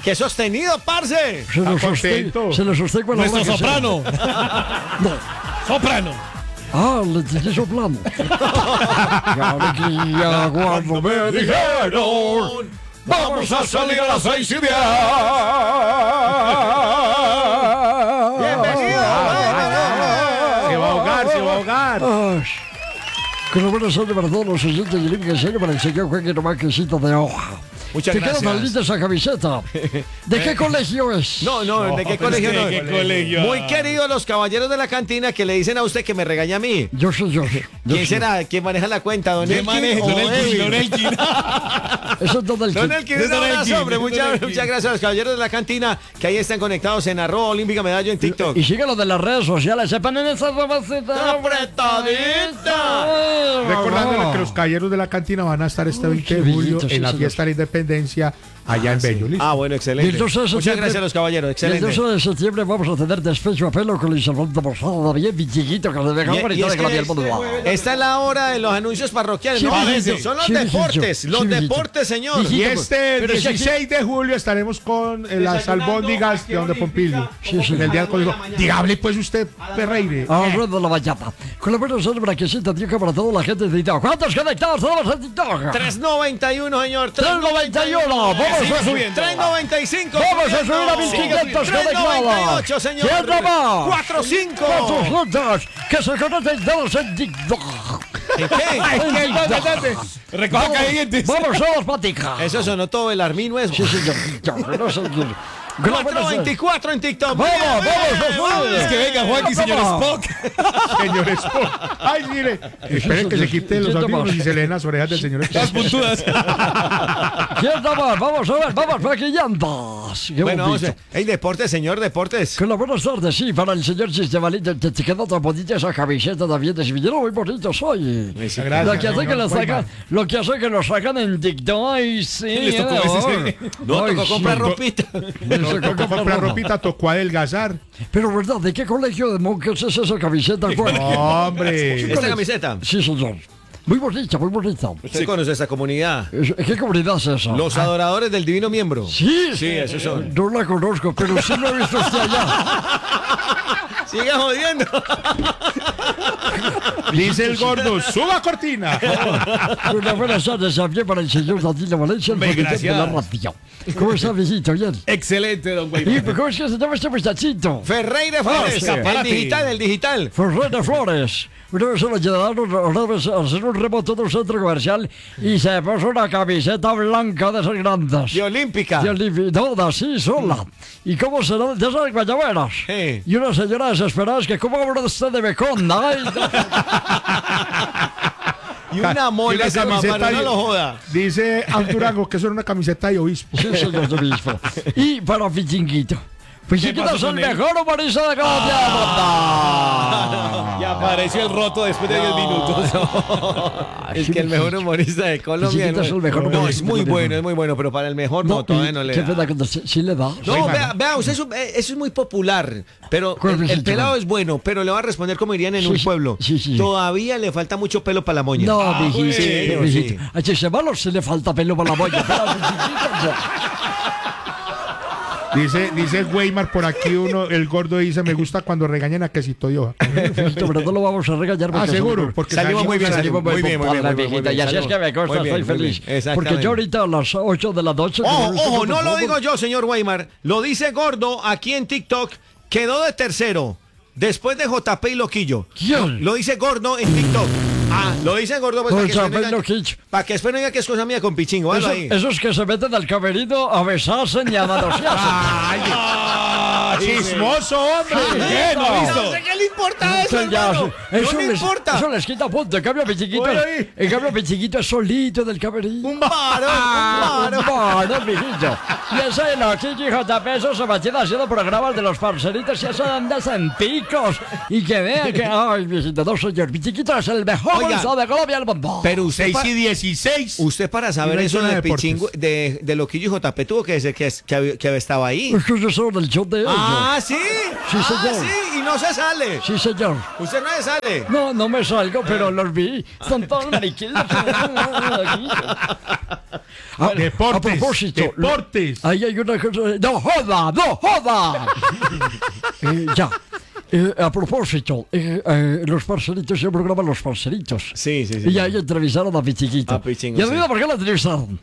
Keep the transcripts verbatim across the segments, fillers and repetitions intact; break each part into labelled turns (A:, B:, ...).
A: ¡Qué sostenido, parce!
B: Se lo sostengo, se lo sostengo en la
C: Nuestro
B: hora que sea.
C: soprano.
B: No.
C: Soprano.
B: Ah, le estoy soplando. ¡Qué alegría cuando me dijeron! ¡Vamos a salir a las seis y diez!
A: ¡Bienvenido!
D: Se va a ahogar, se va a ahogar.
B: Ay, que lo bueno son de verdad los oyentes de Limpia en serio para el señor Juan Guillermo Quesito de hoja.
A: Muchas
B: Te
A: gracias.
B: queda maldita esa camiseta. ¿De qué colegio es?
A: No, no, ¿de qué colegio no?
C: ¿De qué colegio?
A: Muy queridos los caballeros de la cantina que le dicen a usted que me regaña a mí.
B: Yo soy yo. yo
A: ¿Quién
B: soy.
A: será? ¿Quién maneja la cuenta? ¿Don
C: ¿Qué
A: Elkin
C: maneja?
A: o
C: Don Elkin,
A: Edwin?
C: Don Elkin.
B: Eso es todo el
A: Don
B: kit.
A: Elkin,
C: Es
A: un
C: Don
A: abrazo,
C: Elkin,
A: hombre.
C: es Don
A: Muchas,
C: Elkin.
A: muchas gracias a los caballeros de la cantina que ahí están conectados en arroba olímpica medallo en TikTok.
B: Y síguelo de las redes sociales. Se ponen esas mamacitas
A: ¡Apretadita!
D: Recordándole que los caballeros de la cantina van a estar este veinte de
B: qué
D: julio
B: bellito, sí,
D: en la
B: señor.
D: fiesta de la independencia allá en Bello. ¿Listo?
A: Ah, bueno, excelente.
B: Y el doce de
A: Muchas
B: septiembre-
A: gracias a los caballeros,
B: Y el
A: excelente.
B: doce de septiembre vamos a tener despecho a pelo con Luis Armando Posada, bien mi chiquito, que se deja
A: Y- y
B: bonito
A: es
B: de que la
A: que
B: piel mundo.
A: esta es la hora de los anuncios parroquiales.
B: Sí,
A: No,
B: mijito.
A: son los
B: Sí, mijito.
A: deportes,
B: Sí,
A: los
B: mijito.
A: deportes, señor.
B: Mijito.
D: Y este
B: Pero es que aquí-
D: dieciséis de julio estaremos con eh, las albóndigas de donde Pompilio.
B: Sí, sí.
D: En el día del código. Dígale pues usted, Ferreire.
B: Ah, rueda la bachata. Con la buena suerte para que sienta tío para toda la gente de TikTok. ¿Cuántos conectados tenemos en TikTok?
A: tres noventa y uno, señor.
B: tres noventa y uno. Vamos a subir.
A: tres noventa y cinco.
B: Vamos a subir a mil quinientos
A: tres noventa y
B: conectados.
A: ocho, señor.
B: ¿Quién no va?
A: cuatro cinco.
B: cuatrocientos. Que se conecten todos en TikTok.
A: ¿En qué?
B: En TikTok.
C: Recoja calientes.
B: Vamos a las paticas.
A: Eso sonó todo el armín nuevo.
B: Sí, señor. TikTok. No sé quién.
A: cuatro veinticuatro en TikTok.
B: Vamos,
A: Bien, bien,
B: vamos, vamos.
C: Es que venga, Juan y señor
B: Vamos.
C: Spock.
D: Señor Spock. Ay, mire. Esperen que se quite los
B: ¿Quién
D: audífonos
B: toma?
D: y se leen las orejas del señor
C: Las
D: Spock.
C: puntudas.
B: ¿Quién no va? Vamos a ver, vamos maquillantes. Qué
A: Bueno, vamos
B: bonito.
A: a... Hey, deportes, señor, deportes.
B: Con la buenas tardes, sí, para el señor Sistemalito, te, te quedó tan bonita esa camiseta también de sevillano, muy bonito soy.
D: Gracias,
B: Lo que hace
D: señor
B: que lo sacan,
D: Guayman.
B: lo que hace que lo sacan en TikTok, ay, sí.
C: Les tocó
B: eh,
C: ese-
B: oh.
A: No,
B: Ay,
A: tocó
B: sí.
A: comprar ropita.
B: Les tocó
D: Tocó
B: comprar
D: comprar
B: ropa.
D: ropita, tocó adelgazar.
B: Pero, ¿verdad? ¿De qué colegio de monjes es esa camiseta? ¿Cuál?
D: Hombre.
A: ¿Esta camiseta?
B: Sí, señor. Muy bonita, muy bonita.
A: ¿Usted conoce esta comunidad?
B: Es- ¿Qué comunidad es esa?
A: Los adoradores del divino miembro.
B: Sí,
A: Sí, esos son.
B: No la conozco, pero sí lo he visto usted allá.
A: Siga jodiendo.
D: Dice el gordo, suba cortina.
B: Una buena tarde también para el señor Danilo Valencia, el
C: Hombre,
B: presidente de la
C: gracias.
B: radio. ¿Cómo está, viejito? Bien.
C: Excelente, don
B: ¿Y
C: Guayman.
B: cómo es que se llama este muchachito?
A: Ferreira Flores.
C: sí.
A: El digital, el digital.
B: Ferreira Flores. Una vez se lo llevaron una vez a hacer un remoto de un centro comercial y se puso una camiseta blanca de esas grandes.
A: De olímpica.
B: Y eliminada así sola. ¿Y cómo será de esas guayaberas?
A: Sí.
B: Y una señora desesperada es que ¿cómo habla usted de beconda? Ay,
A: Y una mole
D: Y una
A: esa
D: camiseta
A: mamá, no
D: y-
A: lo joda.
D: Dice Anturango que eso era una camiseta de obispo.
B: sí, señor de obispo. Y para Pichinguito. Pichinguito
C: pasó
B: es el
C: con él?
B: mejor humorista de Colombia.
C: Y apareció el roto después de diez minutos.
A: Es que el mejor humorista de Colombia.
B: Pichinguito es el mejor
A: No,
B: humorista
A: es muy
B: de Colombia.
A: bueno, es muy bueno, pero para el mejor no, todavía no le
B: Qué
A: da.
B: pena que sí, sí le da.
A: No, vea, vea, usted es un- eh, eso es muy popular, pero
B: ¿Cuál
A: el, el
B: visita?
A: pelado es bueno, pero le va a responder como dirían en
B: Sí,
A: un
B: sí,
A: pueblo.
B: sí, sí.
A: Todavía le falta mucho pelo para la moña.
B: No,
C: Ah,
B: mijito,
A: sí,
B: mijito.
A: sí.
B: A ese malo se le falta pelo para la boya. Pero a Pichinguito, no.
D: Dice, dice Weimar por aquí uno, el gordo dice, me gusta cuando regañan a Quesito y Hoja.
B: Mijito, pero no lo vamos a regañar.
D: Ah,
B: porque
D: seguro,
B: somos-
D: porque
A: Salimos muy bien,
B: Salimos
A: salimos muy bien, muy bien,
B: padre,
A: muy bien, muy
B: mijita,
A: bien,
B: y así es
A: salimos.
B: que me consta,
A: Muy bien,
B: estoy
A: muy bien,
B: feliz.
A: exactamente.
B: Porque yo ahorita a las ocho de la noche...
A: Ojo,
B: que
A: ojo, no lo
B: como-
A: digo yo, señor Weimar. Lo dice Gordo aquí en TikTok. Quedó de tercero. Después de J P y Loquillo.
B: ¿Quién?
A: Lo dice Gordo en TikTok. Ah, lo dice Gordo pues, para que,
B: J
A: después
B: P
A: no
B: y
A: diga-
B: Loquillo.
A: para que después no diga que es cosa mía con Pichingo. Hágalo
B: Eso-
A: ahí.
B: esos que se meten al camerino a besarse y a manosearse.
C: Ah,
D: Chismoso, hombre.
C: ¿Qué? ¿No ha visto?
A: No sé qué le importa eso,
B: Eso ya-
A: hermano.
B: eso
A: No le
B: les,
A: importa.
B: Eso les quita punto. En cambio, Pichiquito,
D: Oye, ahí.
B: en cambio, Pichiquito es solito del camerino.
A: Un varón, un varón.
B: Bueno, mijillo. Y ese de los Chichi J P, eso se mantiene haciendo programas de los parceritos y eso andas en picos. Y que vean que, ay, mijito, no, señor. Pichiquito es el mejor
A: Oiga,
B: bolso de Colombia del mundo.
A: Pero usted,
D: seis
A: pa-
D: y dieciséis.
A: usted para saber
D: Y no hay
A: eso
D: zona
A: de
D: de deportes.
A: Pichingo, de, de Loquillo y J P tuvo que decir que, es- que, había- que estaba ahí.
B: Es que yo soy del show de ellos.
A: Ah, sí.
B: Sí,
A: Ah,
B: señor.
A: sí, y no se sale.
B: Sí, señor.
A: Usted no se sale.
B: No, no me salgo, pero los vi. Son todos mariquitos.
D: Ah, deportes.
B: A propósito, lo-
D: Deportes.
B: ahí hay una cosa. ¡No joda! ¡No joda! Eh, ya. Eh, a propósito, eh, eh, los parceritos, el programa Los Parceritos.
A: Sí, sí, sí.
B: Y ahí entrevistaron a Pichiquito.
A: A Pichingo,
B: ¿Y adivina
A: sí.
B: por qué lo entrevistaron?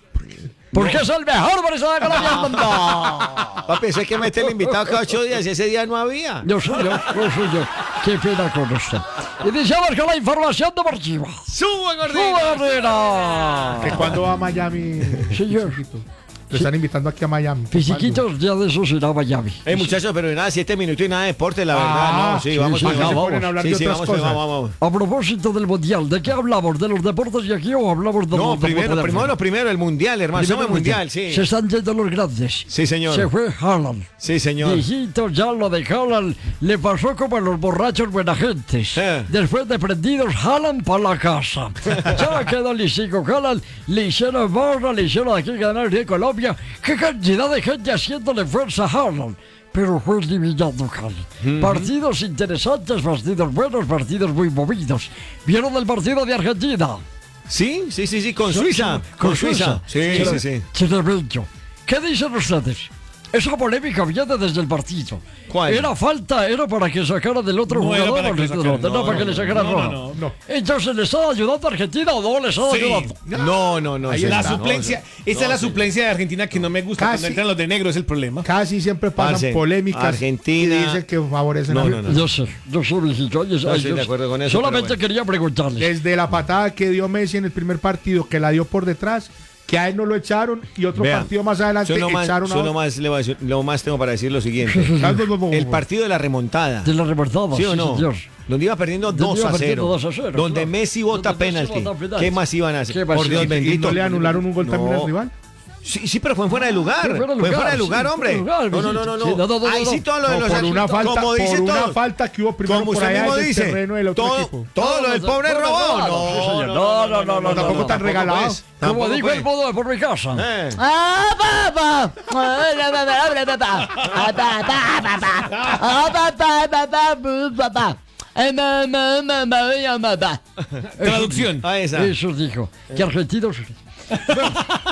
B: Porque es el mejor barizador de Colombia del mundo.
A: Papi, eso hay que meterle invitado cada ocho días y ese día no había.
B: Yo soy yo, yo soy yo. Qué pena con usted. Iniciamos con la información deportiva.
A: ¡Suba, gordito!
B: ¡Sube, Gordina!
D: Que cuando va a Miami.
B: Señor.
D: Lo están invitando aquí a Miami.
B: Fisiquitos, ya de eso será Miami.
A: Eh, muchachos, pero nada, siete minutos y nada de deporte, la verdad.
D: Ah,
A: no, sí,
B: sí,
A: vamos,
B: sí,
A: pues,
B: ya
A: vamos.
D: ponen a hablar
A: Sí,
D: de
A: sí,
D: otras
A: vamos, pues,
D: cosas.
A: vamos, vamos.
B: A propósito del Mundial, ¿de qué hablamos? ¿De los deportes de aquí o hablamos de
A: No,
B: los deportes
A: primero,
B: de
A: primero,
B: afuera?
A: primero el mundial, hermano.
B: Primero
A: Somos
B: el
A: mundial, sí.
B: Se están yendo los grandes.
A: Sí, señor.
B: Se fue Haaland.
A: Sí, señor.
B: Viejito, ya lo de Haaland le pasó como a los borrachos buena gentes.
A: Eh.
B: Después de prendidos, Haaland para la casa. Ya quedó lisico Haaland, le hicieron barra, le hicieron aquí ganar de Colombia. ¿Qué cantidad de gente haciéndole fuerza a Haaland? Pero fue eliminado Haaland. Partidos interesantes, partidos buenos, partidos muy movidos. ¿Vieron el partido de Argentina?
A: Sí, sí, sí, sí, con Suiza. Con Suiza. Sí, sí, sí.
B: Tremendo. ¿Qué dicen ustedes? Esa polémica viene desde el partido.
A: ¿Cuál?
B: Era falta, era para que sacara del otro
C: No era
B: jugador
C: para
B: o
C: que
B: no,
C: sacara,
B: no,
C: no,
B: para que
C: no,
B: le sacara
C: no,
B: roja.
C: no, no,
D: no.
B: Entonces, ¿le estaba ayudando a Argentina o no le estaba
C: Sí.
B: ayudando?
A: No, no, no.
D: Ahí
A: sí,
C: La
D: está.
A: no,
C: suplencia,
A: no,
C: esa
A: no,
C: es la
A: sí.
C: suplencia de Argentina que no me gusta.
D: Casi.
C: Cuando entran los de negro es el problema.
D: Casi siempre pasan
A: Parce,
D: polémicas.
A: Argentina-
D: Y dicen que favorecen
A: No,
D: a
A: no, no.
B: Yo sé, yo sé, viejito. Oye,
A: No
B: ay,
A: estoy
B: yo
A: de
B: sé.
A: acuerdo con eso,
B: Solamente
A: pero bueno.
B: quería preguntarles.
D: Desde la patada que dio Messi en el primer partido, que la dio por detrás, que a él no lo echaron, y otro
A: Vea,
D: partido más adelante
A: Yo nomás,
D: echaron a
A: yo
D: otro.
A: nomás le voy a decir- lo más tengo para decir lo siguiente. El partido de la remontada.
B: De la remontada,
A: ¿Sí o
B: sí,
A: no?
B: señor.
A: Donde iba perdiendo
B: Donde
A: dos
B: iba
A: a
B: perdiendo
A: cero.
B: dos a cero,
A: Donde
B: claro.
A: Messi vota
B: Donde Messi
A: penalti.
B: vota penalti.
A: ¿Qué más iban a hacer?
B: ¿Qué más
A: Por Dios
B: iban a hacer?
D: ¿Y
A: bendito.
D: no le anularon un gol también
A: No.
D: al rival?
A: Sí, sí, pero fue fuera de lugar.
B: Fue
A: Fue
B: fuera de
A: fuera
B: lugar,
A: de lugar,
B: sí,
A: hombre.
B: fuera de lugar,
A: No, no, no, no.
B: sí, no, no, no,
A: Ahí
B: no.
A: sí todo lo de
D: No,
A: los
D: por una falta,
A: como dice
D: por una
A: todo.
D: falta que hubo primero
A: Como
D: por
A: usted
D: allá
A: mismo
D: en el
A: dice,
D: terreno del otro
A: todo,
D: equipo.
A: todo lo del pobre
B: Fue
A: robado.
B: robado, sí, señor. No, no, no, no,
D: Tampoco
B: no,
D: tan
B: no.
D: regalado.
A: pues.
B: Como
A: Tampoco,
B: dijo
A: pues.
B: el modo de por mi casa.
A: Eh.
E: Ah, papá. Ah, papá, papá. Ah, papá, papá. Ah, papá, papá, papá. Eh, ma, ma, ma, ma, ma, ma.
C: Traducción.
A: Ahí está.
B: Eso dijo. Que argentinos. Bueno,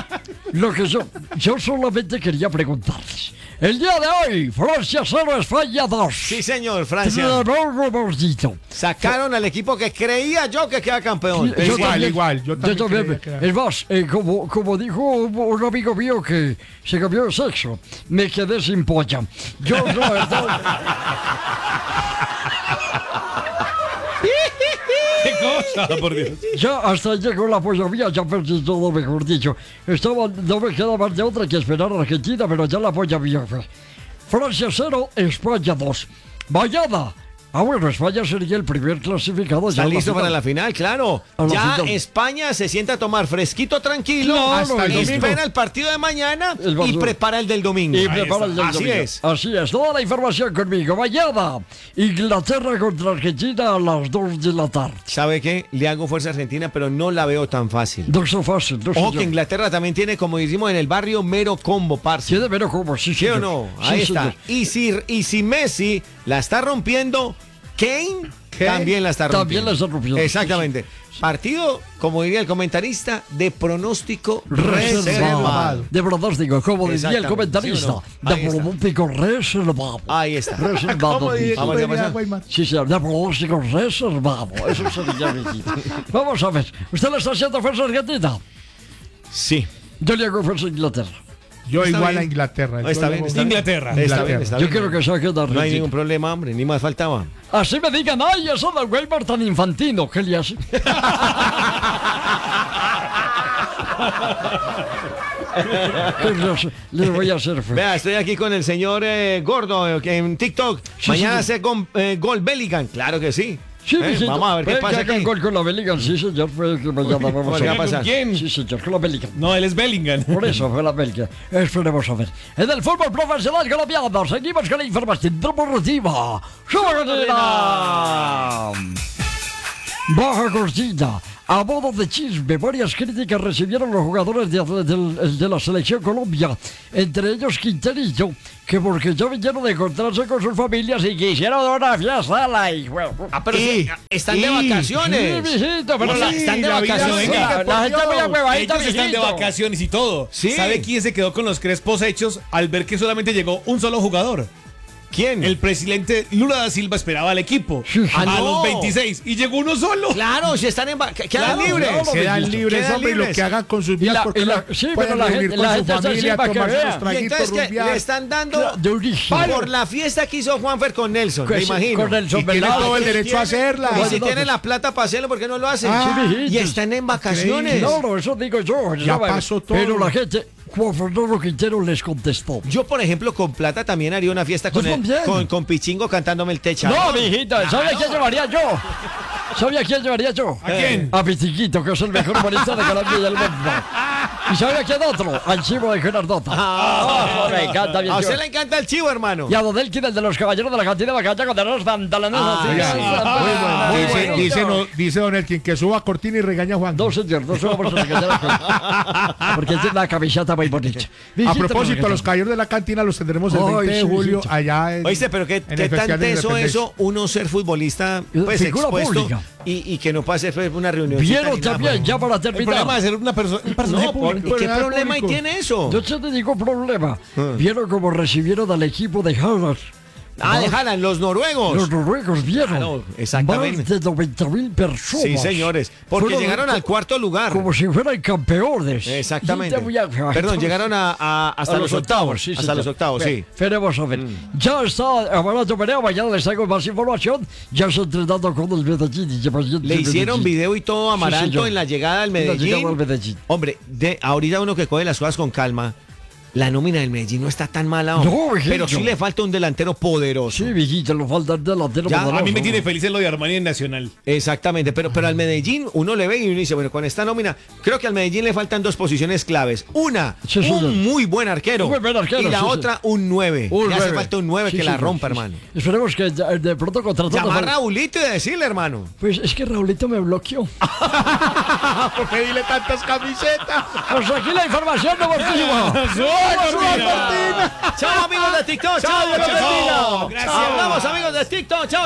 B: lo que yo, yo solamente quería preguntarles. El día de hoy, Francia cero, España dos.
A: Sí, señor, Francia.
B: Tremendo gordito.
A: Sacaron al equipo que creía yo que queda campeón.
B: Yo
D: Igual,
B: también-
D: igual, yo también creía que era.
B: Es más, eh, como, como dijo un, un amigo mío que se cambió de sexo, me quedé sin polla. Yo no, estaba-
C: ¿Qué cosa? Por Dios.
B: ya hasta llegó la polla mía, ya perdí todo, mejor dicho. Estaba, no me queda más de otra que esperar a Argentina, pero ya la polla mía fue. Francia cero, España dos. Mañana. Ah, bueno, España sería el primer clasificado.
A: ¿Está
B: ya en
A: listo
B: final.
A: para la final? Claro.
B: A la
A: Ya
B: final.
A: España se sienta a tomar fresquito, tranquilo.
B: Claro,
A: hasta
B: el
A: el
B: domingo.
A: espera el partido de mañana
B: El
A: y
B: partido.
A: prepara el del domingo.
B: Y prepara el del
A: Así
B: domingo.
A: es.
B: Así es, toda la información conmigo. Mañana, Inglaterra contra Argentina a las dos de la tarde.
A: ¿Sabe qué? Le hago fuerza a Argentina, pero no la veo tan fácil.
B: No es fácil, no
A: Ojo
B: sé
A: que Inglaterra también tiene, como decimos en el barrio, mero combo, parce.
B: Tiene menos como, sí,
A: ¿Sí o
B: señor.
A: no?
B: Sí,
A: Ahí está.
B: señor.
A: Y si, y si Messi la está rompiendo, Kane
D: ¿Qué?
A: también la está rompiendo.
B: También la está rompiendo.
A: Exactamente. Partido, como diría el comentarista, de pronóstico
B: Reservado.
A: reservado.
B: De pronóstico, como diría el
A: Exactamente,
B: comentarista.
A: ¿sí o no? Ahí
B: De
A: está.
B: pronóstico reservado.
A: Ahí está.
B: Reservado.
D: ¿Cómo
B: dice.
D: diría
A: Vamos,
D: cómo
A: vamos,
D: diría
A: vamos.
D: Weimar?
B: Sí, señor, de pronóstico reservado. Eso sería viejito. Vamos a ver. ¿Usted le está haciendo fuerza a Argentina?
A: Sí.
B: Yo le hago fuerza a Inglaterra.
D: Yo
A: Está
D: igual
A: bien.
D: a Inglaterra.
A: No, está
D: Yo
A: bien,
D: le-
A: está bien.
C: Inglaterra.
A: Está bien,
D: Inglaterra.
A: está
B: Yo
A: bien.
B: quiero que saquen a
A: No hay
B: Argentina.
A: ningún problema, hombre, ni más faltaba.
B: Así me digan, ay, eso de Weimar tan infantino. ¿Qué le hace? ¿Qué le hace? Le voy a hacer fuerza.
A: Vea, estoy aquí con el señor eh, Gordo eh, que en TikTok.
B: Sí,
A: Mañana
B: sí.
A: hace gol, eh, gol Bellingham. Claro que sí.
B: Sí,
A: Eh,
B: mijito.
A: Vamos a ver qué
B: Puede
A: pasa
B: que haga
A: aquí.
B: gol con la Bellingham, sí, señor. Puede que mañana vamos
A: ¿Qué va
B: a
A: a pasar?
C: ¿Quién?
B: Sí, señor, con la Bellingham.
C: No, él es Bellingham.
B: Por eso fue la Belga. Esperemos a ver. En el fútbol profesional colombiano, seguimos con la información deportiva. ¡Suena! Baja cortina. A modo de chisme, varias críticas recibieron los jugadores de, de, de la Selección Colombia, entre ellos Quinterillo, que porque ya vinieron de encontrarse con sus familias y quisieron dar una fiesta a la hija.
A: Ah, pero
D: Y-
A: sí, están de
D: y-
A: vacaciones.
B: Sí, mijito, pero
A: Sí,
B: la,
A: están de
D: la vida
A: vacaciones.
D: sigue,
C: venga,
B: la,
D: por
B: la gente muy
D: Dios.
B: ahuevadita,
C: Ellos están de
B: mijito.
C: vacaciones y todo.
A: Sí.
C: ¿Sabe quién se quedó con los crespos hechos al ver que solamente llegó un solo jugador?
A: ¿Quién?
C: El presidente Lula da Silva esperaba al equipo
B: Sí, sí.
C: a
A: Ah, no.
C: los veintiséis y llegó uno solo.
A: Claro, si están en vacaciones. Quedan
C: Claro,
A: libres.
B: claro,
D: Quedan
B: mijito.
D: libres,
A: Quedan
D: hombre, y lo
A: libres.
D: que hagan con sus
B: Y
D: vidas,
B: la-
D: porque
B: y la-
D: la-
B: sí,
D: pueden
B: pero la
D: reunir
B: gente-
D: con
B: la
D: su
B: gente está
D: familia,
B: así para que
D: tomarse
B: vea.
D: unos
A: Y
D: traguitos,
A: entonces que
D: rumbear.
A: le están dando
B: Durísimo.
A: por la fiesta que hizo Juanfer con Nelson, me
B: Sí,
A: imagino.
B: con el
D: Y tiene
B: sombrero.
D: todo el derecho a
A: Tiene-
D: hacerla.
A: Y si
B: Bueno,
A: tienen la plata para hacerlo, ¿por qué no lo hacen?
D: Ah,
B: Sí, mijito.
A: Y están en vacaciones.
B: No, no, eso digo yo.
D: Ya
B: ¿sabe?
D: pasó todo.
B: Pero la gente, Juan Fernando Quintero les contestó.
A: Yo, por ejemplo, con plata también haría una fiesta con,
B: Yo
A: el-
B: también.
A: con, con Pichingo cantándome el techo.
B: No, mijito, ¿sabe a quién llevaría yo? ¿Sabe a quién llevaría yo?
C: ¿A quién?
B: A Pitiquito, que es el mejor humorista de Colombia y el mundo. ¿Y sabe a quién otro? Al chivo de Gerardota. Ah, me encanta bien.
A: A
B: chivo.
A: usted le encanta el chivo, hermano.
B: Y a Dodelkin, el de los caballeros de la cantina de Bacalla, con los pantalones
A: Ah,
B: así.
A: ya.
B: así,
A: Muy bueno, muy
B: así.
D: Dice,
A: bueno.
D: dice, no- dice Don Elkin que suba cortina y regaña a Juan.
B: No, señor, no somos los regañar porque es una camiseta muy bonita.
D: A
B: Mijito,
D: propósito,
B: no,
D: los caballeros de la cantina los tendremos el
B: Ay,
D: veinte de
B: sí,
D: julio
B: sí.
D: allá en,
A: Oíste, pero qué,
D: en
A: qué
D: el
A: tan
D: Festival de
A: teso
D: Independencia.
A: eso, uno ser futbolista, pues
B: Figura
A: expuesto
B: pública.
A: y, y que no pase pues, una reunión.
B: Vieron también, ya para
C: El problema
B: terminar.
C: de ser una persona, un personaje
A: No, por-
C: público.
A: ¿qué
D: Pero
A: problema ahí
D: público.
A: tiene eso?
B: Yo te digo problema. Vieron cómo recibieron al equipo de Haaland.
A: Ah, de Haaland, los noruegos.
B: Los noruegos vieron.
A: Claro, exactamente.
B: Más de noventa mil personas.
A: Sí, señores, porque
B: Fueron
A: llegaron
B: co-
A: al cuarto lugar.
B: Como si fueran campeones.
A: Exactamente.
B: Y te voy a-
A: Perdón, llegaron a, a- hasta
B: a
A: los octavos.
B: sí,
A: hasta
B: señor.
A: los octavos,
B: Bien,
A: sí.
B: Veremos a ver. Ya está Amarato Perea, mañana les traigo más información. Ya está entrenando con el Medellín. y lleva bien
A: Le
B: el
A: hicieron
B: Medellín.
A: video y todo a Amaranto
B: señor.
A: en la llegada al
B: En la llegada
A: Medellín.
B: al Medellín.
A: Hombre, de, ahorita uno que coge las cosas con calma. La nómina del Medellín no está tan mala, hombre.
B: No, mijito.
A: Pero sí le falta un delantero poderoso.
B: Sí, viejito, lo falta el delantero.
A: Ya,
B: poderoso.
C: A mí me tiene feliz lo de Armani en Nacional.
A: Exactamente, pero, pero al Medellín uno le ve y uno dice, bueno, con esta nómina, creo que al Medellín le faltan dos posiciones claves. Una,
B: Sí, señor.
A: un muy buen arquero.
B: Un muy buen arquero,
A: y la
B: sí,
A: otra, un nueve.
B: Un
A: Le hace
B: nueve.
A: falta un nueve
B: Sí,
A: que la
B: señor,
A: rompa,
B: sí, sí.
A: hermano.
B: Esperemos que ya- de pronto contratando.
A: Llamar a Raulito y decirle, hermano.
B: Pues es que Raulito me bloqueó.
D: ¿Por qué dile tantas camisetas?
B: Pues aquí la información deportiva.
A: Chao, amigos de TikTok. Chao,
C: Chao,
A: Dios los
C: chao.
A: bendiga.
C: Gracias.
A: Hablamos, amigos de TikTok. Chao.